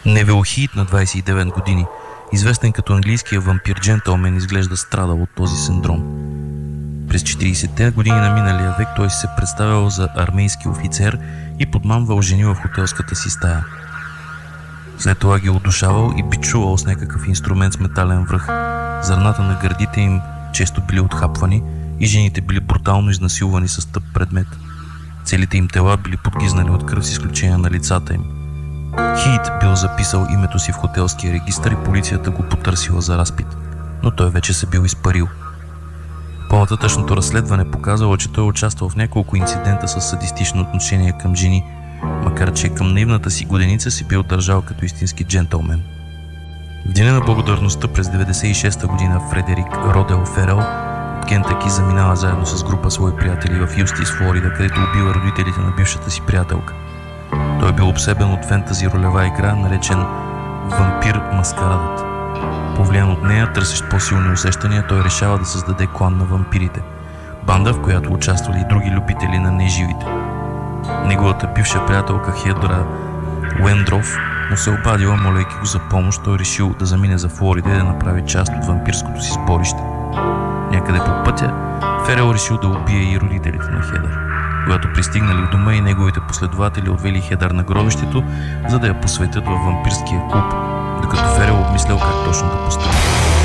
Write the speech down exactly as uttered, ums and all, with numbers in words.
Невил Хийт на двадесет и девет години, известен като английския вампир джентълмен, изглежда страдал от този синдром. През четиридесетте години на миналия век той се представял за армейски офицер и подмамвал жени в хотелската си стая. След това ги удушавал и бичувал с някакъв инструмент с метален връх. Зърната на гърдите им често били отхапвани и жените били брутално изнасилвани с тъп предмет. Целите им тела били подгизнали от кръв с изключение на лицата им. Хийт бил записал името си в хотелския регистър и полицията го потърсила за разпит, но той вече се бил изпарил. По-нататъчното разследване показало, че той участвал в няколко инцидента с садистично отношение към жени, макар че към наивната си годеница си бил държал като истински джентълмен. В деня на благодарността през деветдесет и шеста година Фредерик Родел Ферел от Кентъки заминава заедно с група свои приятели в Юстис, Флорида, където убива родителите на бившата си приятелка. Той бил обсебен от фентази ролева игра, наречен Вампир Маскарадът. Повлиян от нея, търсещ по-силни усещания, той решава да създаде клан на вампирите, банда, в която участвали и други любители на неживите. Неговата бивша приятелка Хедра Уендров му се обадила, молейки го за помощ. Той решил да замине за Флорида и да направи част от вампирското си сборище. Някъде по пътя Ферел решил да убие и родителите на Хедър. Когато пристигнали в дома, и неговите последователи отвели Хедър на гробището, за да я посветят във вампирския клуб, докато Ферел обмислял как точно да постъпи.